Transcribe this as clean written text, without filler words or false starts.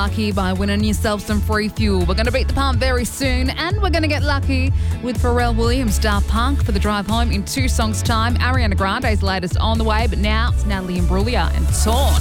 Lucky by winning yourself some free fuel. We're going to beat the pump very soon, and we're going to get lucky with Pharrell Williams, Daft Punk for the drive home in 2 songs' time. Ariana Grande's latest on the way, but now it's Natalie Imbruglia and Torn.